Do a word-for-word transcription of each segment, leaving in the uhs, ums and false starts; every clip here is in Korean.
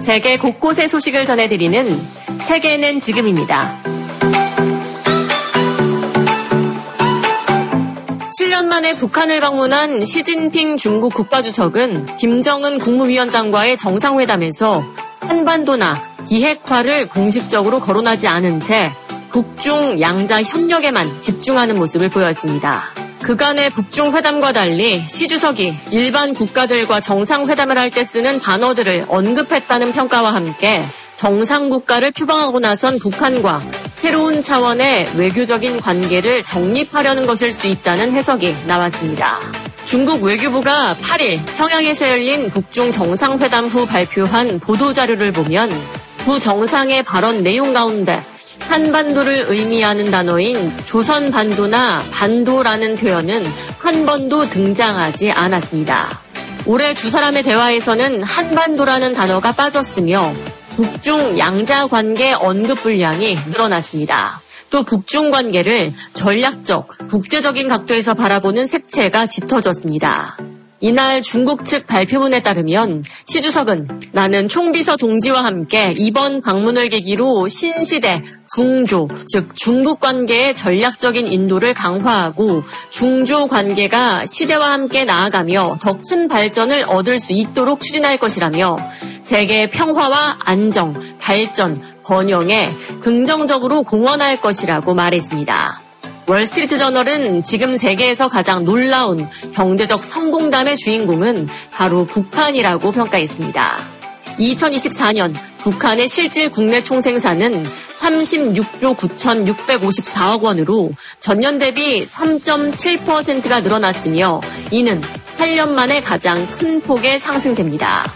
세계 곳곳의 소식을 전해드리는 세계는 지금입니다. 칠 년 만에 북한을 방문한 시진핑 중국 국가주석은 김정은 국무위원장과의 정상회담에서 한반도나 비핵화를 공식적으로 거론하지 않은 채 북중 양자 협력에만 집중하는 모습을 보였습니다. 그간의 북중 회담과 달리 시 주석이 일반 국가들과 정상회담을 할 때 쓰는 단어들을 언급했다는 평가와 함께 정상국가를 표방하고 나선 북한과 새로운 차원의 외교적인 관계를 정립하려는 것일 수 있다는 해석이 나왔습니다. 중국 외교부가 팔 일 평양에서 열린 북중 정상회담 후 발표한 보도자료를 보면 두 정상의 발언 내용 가운데 한반도를 의미하는 단어인 조선반도나 반도라는 표현은 한 번도 등장하지 않았습니다. 올해 두 사람의 대화에서는 한반도라는 단어가 빠졌으며 북중 양자 관계 언급 분량이 늘어났습니다. 또 북중 관계를 전략적, 국제적인 각도에서 바라보는 색채가 짙어졌습니다. 이날 중국 측 발표문에 따르면 시 주석은 나는 총비서 동지와 함께 이번 방문을 계기로 신시대 중조, 즉 중국 관계의 전략적인 인도를 강화하고 중조 관계가 시대와 함께 나아가며 더 큰 발전을 얻을 수 있도록 추진할 것이라며 세계의 평화와 안정, 발전, 번영에 긍정적으로 공헌할 것이라고 말했습니다. 월스트리트 저널은 지금 세계에서 가장 놀라운 경제적 성공담의 주인공은 바로 북한이라고 평가했습니다. 이천이십사 년 북한의 실질 국내 총생산은 삼십육조 구천육백오십사억 원으로 전년 대비 삼 점 칠 퍼센트가 늘어났으며 이는 팔 년 만에 가장 큰 폭의 상승세입니다.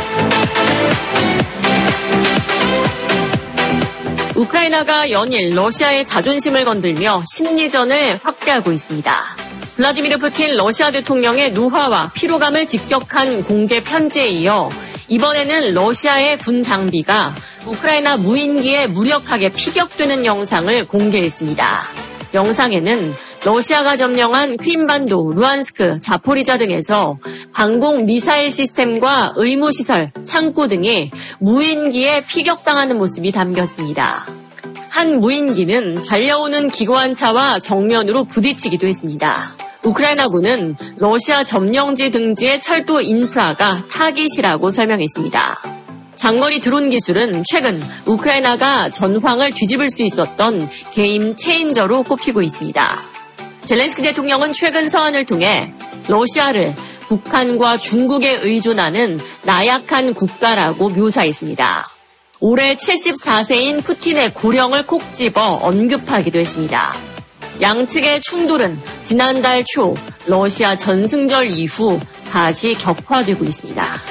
우크라이나가 연일 러시아의 자존심을 건들며 심리전을 확대하고 있습니다. 블라디미르 푸틴 러시아 대통령의 노화와 피로감을 직격한 공개 편지에 이어 이번에는 러시아의 군 장비가 우크라이나 무인기에 무력하게 피격되는 영상을 공개했습니다. 영상에는 러시아가 점령한 크림반도, 루안스크, 자포리자 등에서 방공 미사일 시스템과 의무시설, 창고 등이 무인기에 피격당하는 모습이 담겼습니다. 한 무인기는 달려오는 기관차와 정면으로 부딪히기도 했습니다. 우크라이나군은 러시아 점령지 등지의 철도 인프라가 타깃이라고 설명했습니다. 장거리 드론 기술은 최근 우크라이나가 전황을 뒤집을 수 있었던 게임 체인저로 꼽히고 있습니다. 젤렌스키 대통령은 최근 서한을 통해 러시아를 북한과 중국에 의존하는 나약한 국가라고 묘사했습니다. 올해 칠십사 세인 푸틴의 고령을 콕 집어 언급하기도 했습니다. 양측의 충돌은 지난달 초 러시아 전승절 이후 다시 격화되고 있습니다.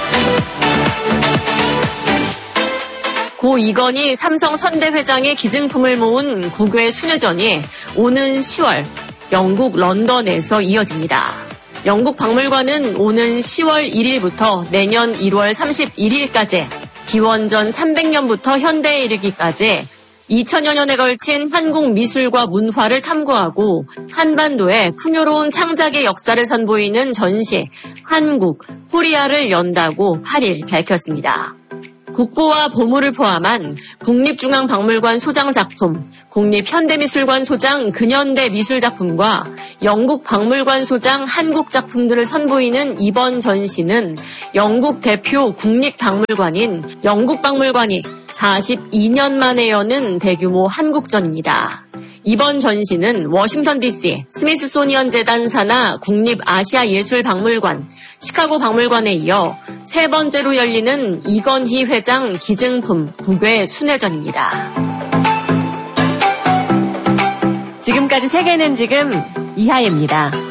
고 이건희 삼성 선대 회장의 기증품을 모은 국외 순회전이 오는 시월 영국 런던에서 이어집니다. 영국 박물관은 오는 시월 일일부터 내년 일월 삼십일일까지 기원전 삼백 년부터 현대에 이르기까지 이천여 년에 걸친 한국 미술과 문화를 탐구하고 한반도의 풍요로운 창작의 역사를 선보이는 전시 한국, 코리아를 연다고 팔 일 밝혔습니다. 국보와 보물을 포함한 국립중앙박물관 소장 작품, 국립현대미술관 소장 근현대 미술작품과 영국 박물관 소장 한국 작품들을 선보이는 이번 전시는 영국 대표 국립박물관인 영국박물관이 사십이 년 만에 여는 대규모 한국전입니다. 이번 전시는 워싱턴 디씨 스미스소니언 재단 산하 국립아시아예술박물관, 시카고 박물관에 이어 세 번째로 열리는 이건희 회장 기증품 국외 순회전입니다. 지금까지 세계는 지금 이하예입니다.